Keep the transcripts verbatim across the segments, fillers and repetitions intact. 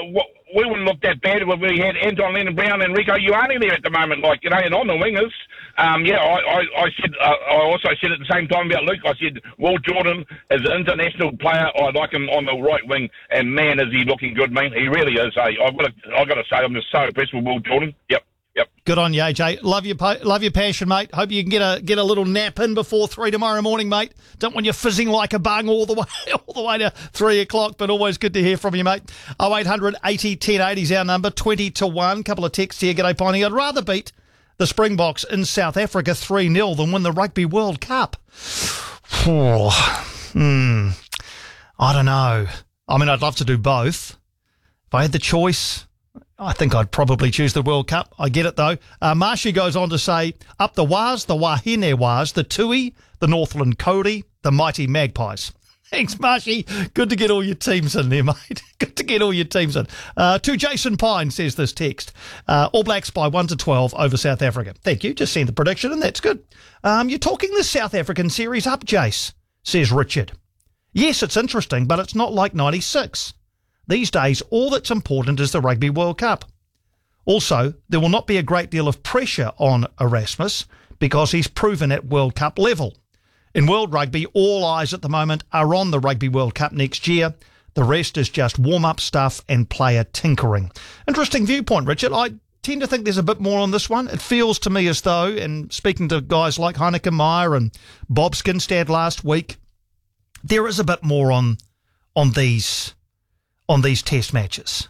what, we wouldn't look that bad if we had Anton Lennon-Brown and Rico Ioane there at the moment, like, you know, and on the wingers. Um, yeah, I, I, I said, uh, I also said at the same time about Luke, I said, Will Jordan is an international player. I like him on the right wing, and man, is he looking good, man. He really is. Hey, I've got to, I've got to say, I'm just so impressed with Will Jordan. Yep. Yep. Good on you, A J. Love your love your passion, mate. Hope you can get a get a little nap in before three tomorrow morning, mate. Don't want you fizzing like a bung all the way all the way to three o'clock. But always good to hear from you, mate. Oh eight hundred eighty ten eighty is our number. Twenty to one. Couple of texts here. G'day, Piney. I'd rather beat the Springboks in South Africa three nil than win the Rugby World Cup. Oh, hmm. I don't know. I mean, I'd love to do both. If I had the choice, I think I'd probably choose the World Cup. I get it, though. Uh, Marshy goes on to say, up the Waz, the Wahine Waz, the Tui, the Northland Cody, the mighty Magpies. Thanks, Marshy. Good to get all your teams in there, mate. Good to get all your teams in. Uh, to Jason Pine, says this text. Uh, All Blacks by one to twelve over South Africa. Thank you. Just seen the prediction, and that's good. Um, you're talking the South African series up, Jace, says Richard. Yes, it's interesting, but it's not like ninety-six. These days, all that's important is the Rugby World Cup. Also, there will not be a great deal of pressure on Erasmus because he's proven at World Cup level. In World Rugby, all eyes at the moment are on the Rugby World Cup next year. The rest is just warm-up stuff and player tinkering. Interesting viewpoint, Richard. I tend to think there's a bit more on this one. It feels to me as though, and speaking to guys like Heineke Meyer and Bob Skinstad last week, there is a bit more on on these on these test matches.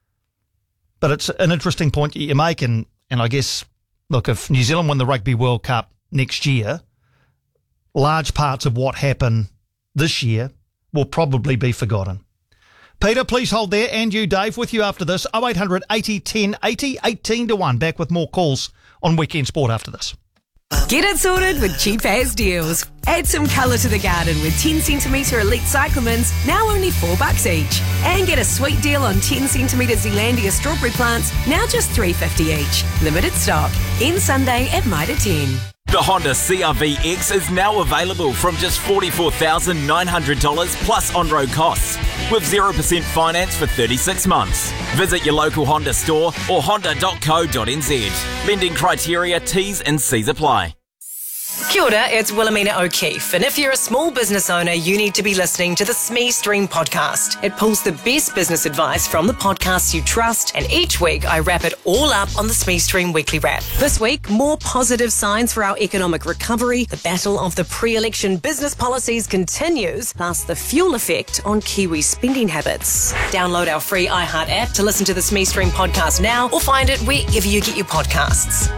But it's an interesting point you make, and, and I guess, look, if New Zealand win the Rugby World Cup next year, large parts of what happened this year will probably be forgotten. Peter, please hold there, and you, Dave, with you after this. oh eight hundred eighty ten eighty, eighteen to one. Back with more calls on Weekend Sport after this. Get it sorted with Cheap As Deals. Add some colour to the garden with ten centimetre Elite Cyclamens, now only four bucks each. And get a sweet deal on ten centimetre Zealandia strawberry plants, now just three fifty each. Limited stock. End Sunday at Mitre ten. The Honda C R V X is now available from just forty-four thousand nine hundred dollars plus on-road costs, with zero percent finance for thirty-six months. Visit your local Honda store or honda dot co dot n z. Lending criteria, T's and C's apply. Kia ora, it's Wilhelmina O'Keefe, and if you're a small business owner, you need to be listening to the Smee Stream podcast. It pulls the best business advice from the podcasts you trust, and each week I wrap it all up on the Smee Stream Weekly Wrap. This week, more positive signs for our economic recovery, the battle of the pre-election business policies continues, plus the fuel effect on Kiwi spending habits. Download our free iHeart app to listen to the Smee Stream podcast now, or find it wherever you get your podcasts.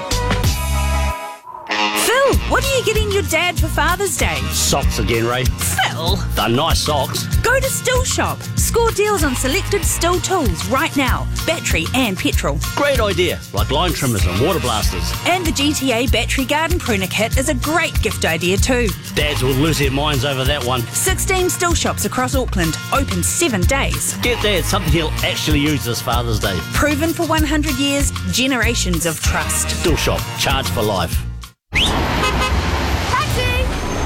Phil, what are you getting your dad for Father's Day? Socks again, Ray. Phil! They're nice socks. Go to Still Shop. Score deals on selected Still tools right now. Battery and petrol. Great idea, like line trimmers and water blasters. And the G T A Battery Garden Pruner Kit is a great gift idea too. Dads will lose their minds over that one. sixteen Still Shops across Auckland, open seven days. Get Dad something he'll actually use this Father's Day. Proven for one hundred years, generations of trust. Still Shop, charge for life. Taxi!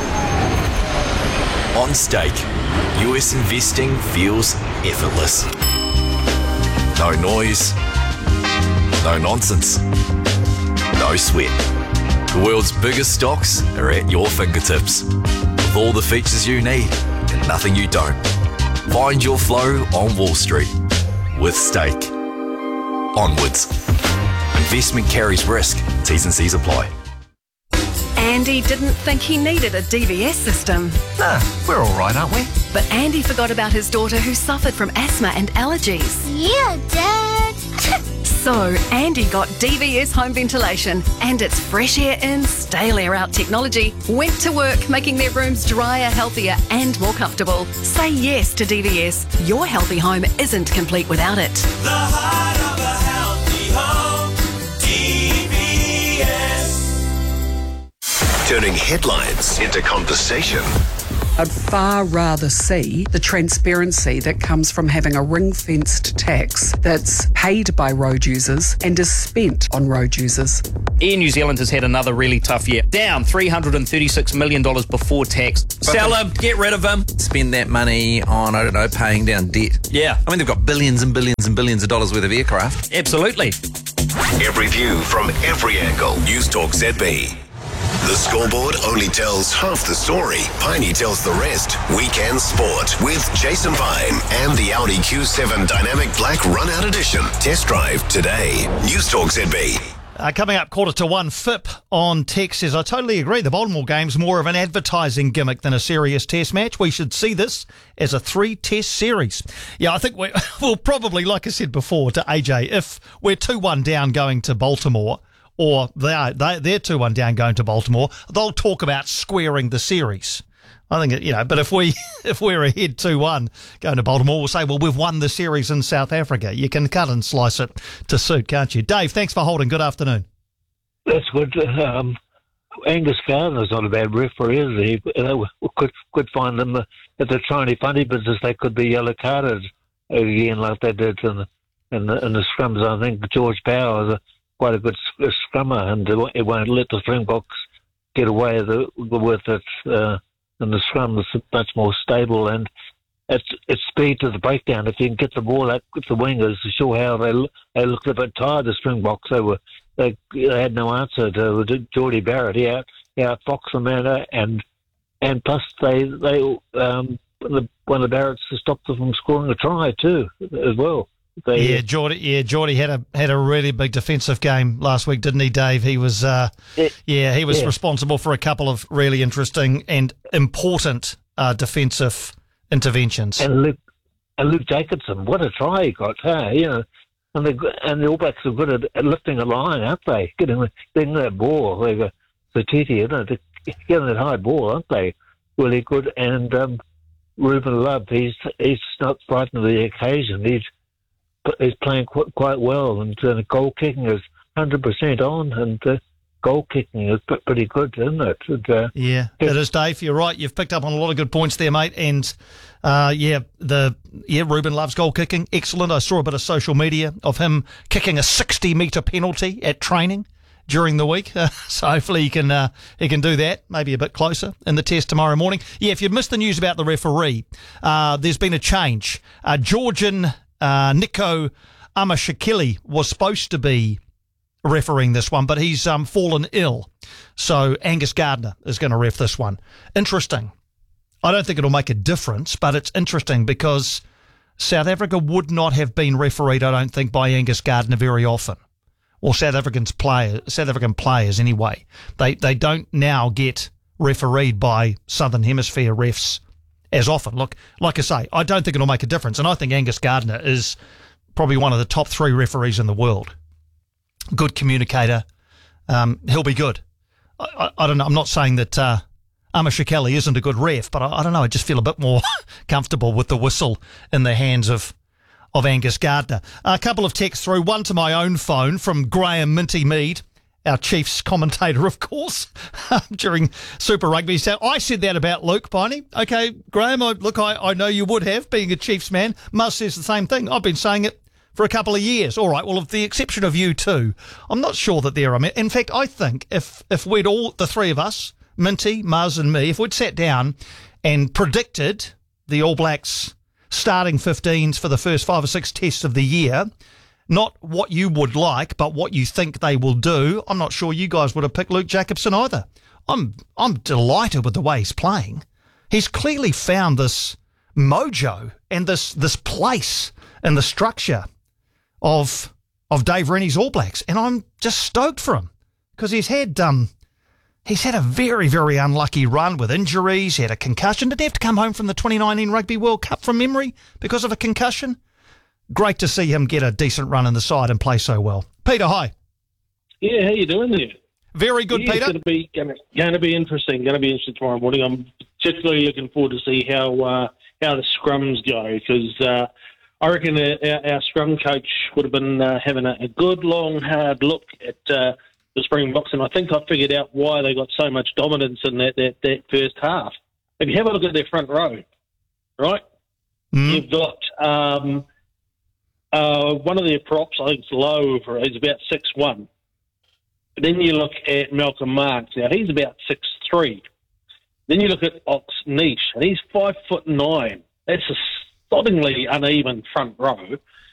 On Stake, U S investing feels effortless. No noise, no nonsense, no sweat. The world's biggest stocks are at your fingertips, with all the features you need and nothing you don't. Find your flow on Wall Street with Stake. Onwards. Investment carries risk. T's and C's apply. Andy didn't think he needed a D V S system. Nah, we're all right, aren't we? But Andy forgot about his daughter who suffered from asthma and allergies. Yeah, Dad. So Andy got D V S home ventilation, and its fresh air in, stale air out technology went to work making their rooms drier, healthier and more comfortable. Say yes to D V S. Your healthy home isn't complete without it. The heart of a healthy home, D V S. turning headlines into conversation. I'd far rather see the transparency that comes from having a ring-fenced tax that's paid by road users and is spent on road users. Air New Zealand has had another really tough year. Down three hundred thirty-six million dollars before tax. Sell him, get rid of him. Spend that money on, I don't know, paying down debt. Yeah. I mean, they've got billions and billions and billions of dollars worth of aircraft. Absolutely. Every view from every angle. News Talk Z B. The scoreboard only tells half the story. Piney tells the rest. Weekend Sport with Jason Vine and the Audi Q seven Dynamic Black Run-Out Edition. Test drive today. News Talk Z B. Uh, coming up quarter to one, F I P on text says, I totally agree. The Baltimore game's more of an advertising gimmick than a serious test match. We should see this as a three-test series. Yeah, I think we, we'll probably, like I said before to A J, if we're two one down going to Baltimore, or they are, they, they're two one down going to Baltimore, they'll talk about squaring the series. I think, you know, but if, we, if we're ahead two one going to Baltimore, we'll say, well, we've won the series in South Africa. You can cut and slice it to suit, can't you? Dave, thanks for holding. Good afternoon. That's good. Um, Angus Gardner's not a bad referee, is he? You know, we could, could find them, uh, if they're trying to funny business, they could be yellow carded again like they did in the, in the, in the scrums. I think George Power is a, quite a good scrummer, and it won't let the Springboks get away the, with it. Uh, and the scrum is much more stable, and it's, it's speed to the breakdown. If you can get the ball out with the wingers, to show how they they looked a bit tired. The Springboks, they were they, they had no answer to Geordie Barrett. He out he outfoxed them, and and and plus they they um the, one of the Barretts stopped them from scoring a try too as well. They, yeah, Geordie. Yeah, Geordie had a had a really big defensive game last week, didn't he, Dave? He was, uh, yeah, yeah, he was yeah. responsible for a couple of really interesting and important uh, defensive interventions. And Luke and Luke Jacobson, what a try he got! Huh? You know, and the and the All Blacks are good at, at lifting a line, aren't they? Getting getting that ball, they go the T T, you know, getting that high ball, aren't they? Really good. And um, Ruben Love, he's he's not frightened of the occasion. He's He's playing quite, quite well, and uh, goal kicking is one hundred percent on, and uh, goal kicking is pretty good, isn't it? And, uh, yeah, it is, Dave. You're right. You've picked up on a lot of good points there, mate. And uh, yeah, the yeah Ruben Love's goal kicking, excellent. I saw a bit of social media of him kicking a sixty metre penalty at training during the week, uh, so hopefully he can uh, he can do that, maybe a bit closer in the test tomorrow morning. Yeah, if you've missed the news about the referee, uh, there's been a change. Uh, Georgian. Uh, Nico Amashikili was supposed to be refereeing this one, but he's um, fallen ill. So Angus Gardner is going to ref this one. Interesting. I don't think it'll make a difference, but it's interesting because South Africa would not have been refereed, I don't think, by Angus Gardner very often. Or South Africans player, South African players anyway. They they don't now get refereed by Southern Hemisphere refs as often. Look, like I say, I don't think it'll make a difference, and I think Angus Gardner is probably one of the top three referees in the world. Good communicator. Um, he'll be good. I, I, I don't know. I'm not saying that uh, Amashikeli isn't a good ref, but I, I don't know. I just feel a bit more comfortable with the whistle in the hands of of Angus Gardner. A couple of texts through. One to my own phone from Graham Minty Mead, our Chiefs commentator, of course, during Super Rugby. He said, I said that about Luke, Piney. Okay, Graham, I, look, I, I know you would have, being a Chiefs man. Muzz says the same thing. I've been saying it for a couple of years. All right, well, with the exception of you two, I'm not sure that there are... In fact, I think if, if we'd all, the three of us, Minty, Muzz and me, if we'd sat down and predicted the All Blacks starting fifteens for the first five or six tests of the year... Not what you would like, but what you think they will do. I'm not sure you guys would have picked Luke Jacobson either. I'm I'm delighted with the way he's playing. He's clearly found this mojo and this this place and the structure of of Dave Rennie's All Blacks, and I'm just stoked for him because he's had um he's had a very very unlucky run with injuries. He had a concussion. Did he have to come home from the twenty nineteen Rugby World Cup from memory because of a concussion? Great to see him get a decent run in the side and play so well. Peter, hi. Yeah, how you doing there? Very good, yeah, Peter. It's going to be going to, to be interesting. Going to be interesting tomorrow morning. I'm particularly looking forward to see how uh, how the scrums go because uh, I reckon our, our scrum coach would have been uh, having a, a good long hard look at uh, the Springboks, and I think I figured out why they got so much dominance in that, that, that first half. If you have a look at their front row, right, mm. you've got um, uh, one of their props, I think it's Lowe, he's about six one. Then you look at Malcolm Marks. Now, he's about six three. Then you look at Ox Niche, and he's five foot nine. That's a stunning uneven front row.